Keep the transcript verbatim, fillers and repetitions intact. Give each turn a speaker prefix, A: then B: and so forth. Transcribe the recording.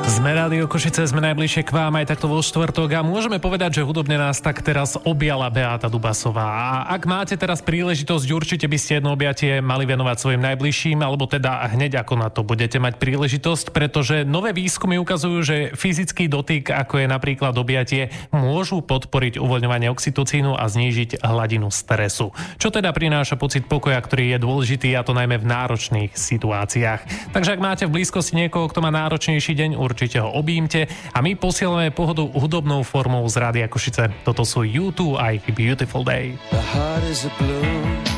A: Sme Rádio Košice, sme najbližšie k vám aj takto vo štvrtok a môžeme povedať, že hudobne nás tak teraz objala Beáta Dubasová. A ak máte teraz príležitosť, určite by ste jedno objatie mali venovať svojim najbližším, alebo teda hneď ako na to budete mať príležitosť, pretože nové výskumy ukazujú, že fyzický dotyk, ako je napríklad objatie, môžu podporiť uvoľňovanie oxytocínu a znížiť hladinu stresu. Čo teda prináša pocit pokoja, ktorý je dôležitý, a to najmä v náročných situáciách. Takže ak máte v blízkosti niekoho, kto má náročnejší deň, určite ho objímte a my posielame pohodu hudobnou formou z Rádia Košice. Toto sú U dva aj Beautiful Day.